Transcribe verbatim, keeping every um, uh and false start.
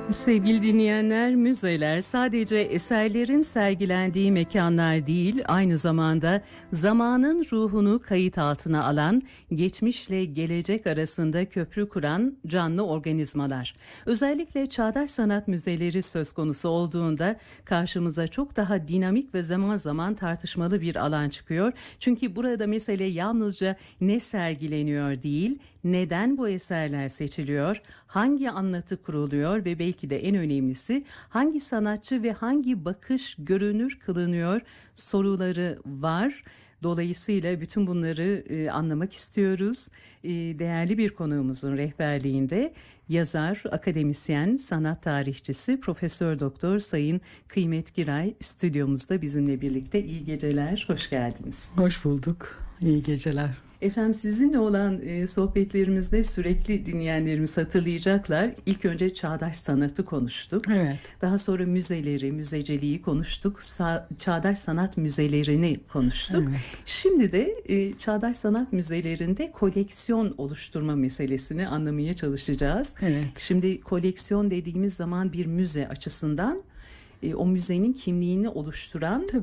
Sevgili dinleyenler, müzeler sadece eserlerin sergilendiği mekanlar değil, aynı zamanda zamanın ruhunu kayıt altına alan, geçmişle gelecek arasında köprü kuran canlı organizmalar. Özellikle çağdaş sanat müzeleri söz konusu olduğunda karşımıza çok daha dinamik ve zaman zaman tartışmalı bir alan çıkıyor. Çünkü burada mesele yalnızca ne sergileniyor değil, neden bu eserler seçiliyor, hangi anlatı kuruluyor ve belki de en önemlisi hangi sanatçı ve hangi bakış görünür kılınıyor soruları var. Dolayısıyla bütün bunları e, anlamak istiyoruz. E, değerli bir konuğumuzun rehberliğinde yazar, akademisyen, sanat tarihçisi Profesör Doktor Sayın Kıymet Giray stüdyomuzda bizimle birlikte. İyi geceler, hoş geldiniz. Hoş bulduk, iyi geceler. Efendim, sizinle olan e, sohbetlerimizde sürekli dinleyenlerimiz hatırlayacaklar. İlk önce çağdaş sanatı konuştuk. Evet. Daha sonra müzeleri, müzeciliği konuştuk. Sa- çağdaş sanat müzelerini konuştuk. Evet. Şimdi de e, çağdaş sanat müzelerinde koleksiyon oluşturma meselesini anlamaya çalışacağız. Evet. Şimdi koleksiyon dediğimiz zaman bir müze açısından e, o müzenin kimliğini oluşturan Tabii.